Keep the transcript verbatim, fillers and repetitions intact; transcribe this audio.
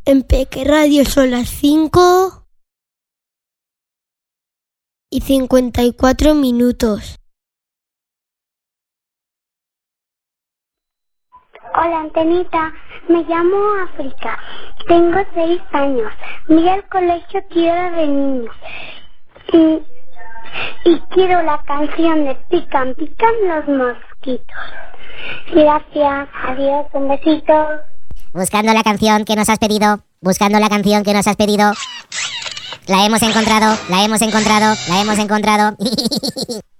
En Peque Radio son las cinco y cincuenta y cuatro minutos. Hola, Antenita, me llamo África, tengo seis años, voy al colegio Tierra de Niños y, y quiero la canción de Pican Pican los mosquitos. Gracias, adiós, un besito. Buscando la canción que nos has pedido, buscando la canción que nos has pedido. La hemos encontrado, la hemos encontrado, la hemos encontrado.